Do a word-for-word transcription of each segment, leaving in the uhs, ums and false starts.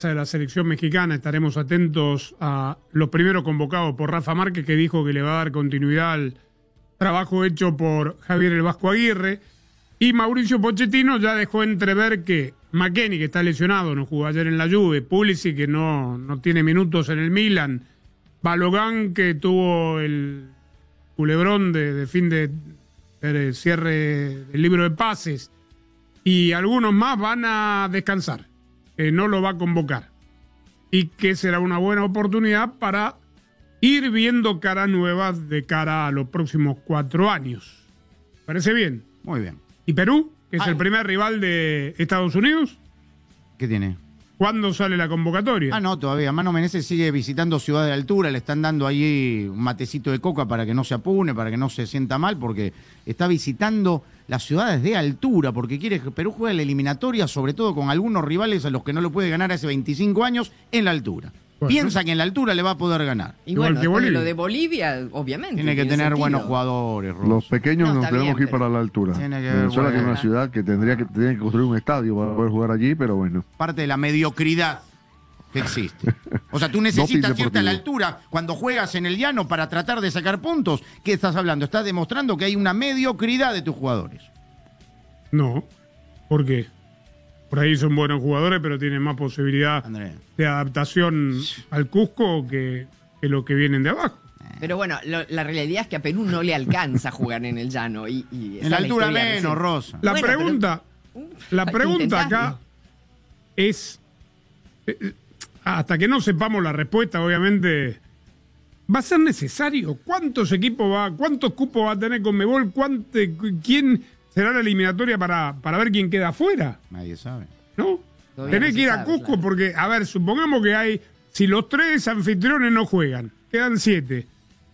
de la selección mexicana. Estaremos atentos a los primeros convocados por Rafa Márquez, que dijo que le va a dar continuidad al trabajo hecho por Javier el Vasco Aguirre. Y Mauricio Pochettino ya dejó entrever que McKennie, que está lesionado, no jugó ayer en la Juve, Pulisic, que no, no tiene minutos en el Milan, Balogun, que tuvo el culebrón de, de fin de, de cierre del libro de pases, y algunos más van a descansar, que no lo va a convocar, y que será una buena oportunidad para ir viendo caras nuevas de cara a los próximos cuatro años. ¿Parece bien? Muy bien. ¿Y Perú, que es Ay. el primer rival de Estados Unidos? ¿Qué tiene? ¿Cuándo sale la convocatoria? Ah, no, todavía. Mano Menezes sigue visitando Ciudad de Altura, le están dando ahí un matecito de coca para que no se apune, para que no se sienta mal, porque está visitando las ciudades de altura, porque quiere que Perú juegue la eliminatoria, sobre todo con algunos rivales a los que no lo puede ganar hace veinticinco años en la altura. Bueno. Piensa que en la altura le va a poder ganar. Y bueno, después de lo de Bolivia, obviamente. Tiene que tiene tener sentido. buenos jugadores, Ross. Los pequeños No, nos está tenemos bien, que ir pero- para la altura. Tiene que ver, Venezuela bueno. que es una ciudad que tendría que, tiene que construir un estadio para poder jugar allí, pero bueno. Parte de la mediocridad que existe. O sea, tú necesitas Doping irte a la deportivo. altura cuando juegas en el llano para tratar de sacar puntos. ¿Qué estás hablando? Estás demostrando que hay una mediocridad de tus jugadores. No. ¿Por qué? Por ahí son buenos jugadores, pero tienen más posibilidad André. de adaptación al Cusco que, que los que vienen de abajo. Pero bueno, lo- la realidad es que a Perú no le alcanza jugar en el llano. Y, y esa En la es altura historia menos, reciente. Rosa. La Bueno, pregunta, pero- la hay que pregunta intentarlo. acá es, eh, eh, hasta que no sepamos la respuesta, obviamente, ¿va a ser necesario? ¿Cuántos equipos va, cuántos cupos va a tener Conmebol? ¿Cuánto, ¿Quién será la eliminatoria para, para ver quién queda afuera? Nadie sabe. ¿No? Todavía Tenés no que se ir a sabe, Cusco claro. porque, a ver, supongamos que hay, si los tres anfitriones no juegan, quedan siete.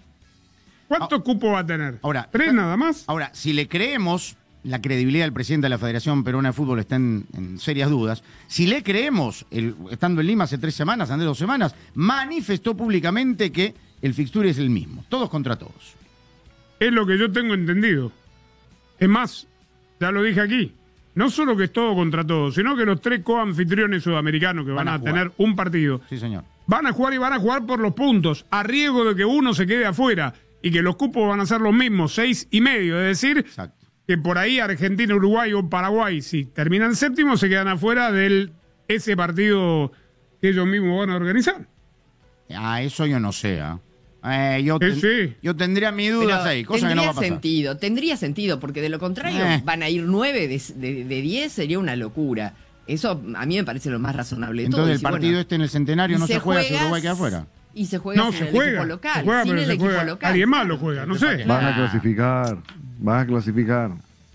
¿Cuántos Ah, cupos va a tener? ahora, ¿Tres ah, nada más? Ahora, si le creemos, la credibilidad del presidente de la Federación Peruana de Fútbol está en, en serias dudas. Si le creemos, el, estando en Lima hace tres semanas, hace dos semanas, manifestó públicamente que el fixture es el mismo. Todos contra todos. Es lo que yo tengo entendido. Es más, ya lo dije aquí, no solo que es todo contra todo, sino que los tres coanfitriones sudamericanos que van, Van a a, jugar. tener un partido, Sí, señor. van a jugar y van a jugar por los puntos, a riesgo de que uno se quede afuera y que los cupos van a ser los mismos, seis y medio, es decir, Exacto. que por ahí Argentina, Uruguay o Paraguay, si terminan séptimos, se quedan afuera de ese partido que ellos mismos van a organizar. Ah, eso yo no sé. ¿ah? Eh, yo, Sí, ten- sí. yo tendría mis Pero dudas ahí, cosa que no va tendría a pasar. sentido, tendría sentido, porque de lo contrario Eh. van a ir nueve de, de, de diez, sería una locura. Eso a mí me parece lo más razonable de todo. Entonces Y el si, partido bueno, este en el Centenario y no se juega si juegas- Uruguay queda afuera. Y se juega No, sin se el juega, equipo se local, juega, sin pero el se equipo juega. local. Alguien más claro. lo juega, no sé. Van a Ah. clasificar, van a clasificar.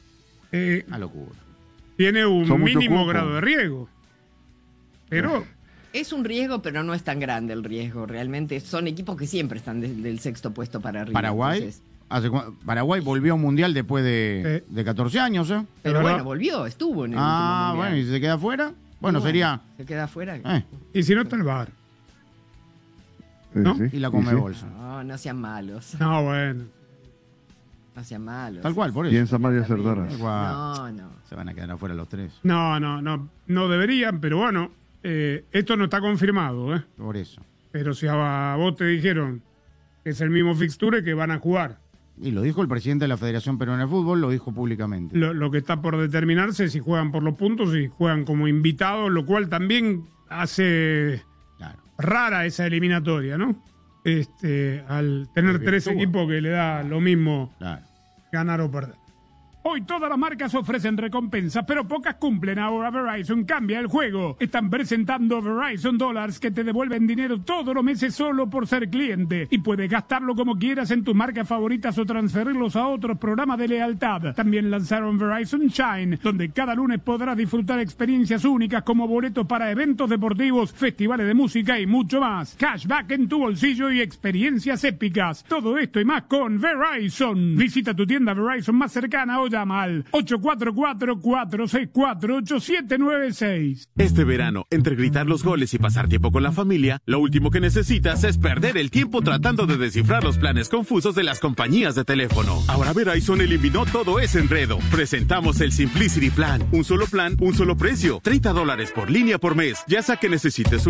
Eh, Una locura. tiene un Son mucho mínimo cupos. grado de riesgo. Pero Es un riesgo, pero no es tan grande el riesgo. Realmente son equipos que siempre están de- del sexto puesto para arriba. Paraguay, entonces- hace cu- Paraguay volvió a un mundial después de, Eh. de catorce años, ¿eh? Pero ¿verdad? bueno, volvió, estuvo en el Ah, último bueno, y mundial. si se queda afuera, bueno, Y sería. Se queda afuera. eh, y si no está el V A R. Sí, ¿No? sí, y la sí, come sí. bolsa. No, no sean malos. No, bueno. No sean malos. Tal cual, por eso. Piensa más y acertarás. Tal cual. No, no. Se van a quedar afuera los tres. No, no, no. No deberían, pero bueno, eh, esto no está confirmado, ¿eh? Por eso. Pero si a vos te dijeron que es el mismo fixture que van a jugar, Y lo dijo el presidente de la Federación Peruana de Fútbol, lo dijo públicamente. lo, lo que está por determinarse es si juegan por los puntos y juegan como invitados, lo cual también hace Claro. rara esa eliminatoria, ¿no? Este, al tener Porque tres estuvo. equipos que le da lo mismo Claro. ganar o perder. Hoy todas las marcas ofrecen recompensas, pero pocas cumplen. Ahora Verizon cambia el juego. Están presentando Verizon Dollars que te devuelven dinero todos los meses solo por ser cliente. Y puedes gastarlo como quieras en tus marcas favoritas o transferirlos a otros programas de lealtad. También lanzaron Verizon Shine, donde cada lunes podrás disfrutar experiencias únicas como boletos para eventos deportivos, festivales de música y mucho más. Cashback en tu bolsillo y experiencias épicas. Todo esto y más con Verizon. Visita tu tienda Verizon más cercana o llama al ocho cuatro cuatro, cuatro seis cuatro, ocho siete nueve seis. Este verano, entre gritar los goles y pasar tiempo con la familia, lo último que necesitas es perder el tiempo tratando de descifrar los planes confusos de las compañías de teléfono. Ahora Verizon eliminó todo ese enredo. Presentamos el Simplicity Plan. Un solo plan, un solo precio. treinta dólares por línea por mes. Ya sea que necesites un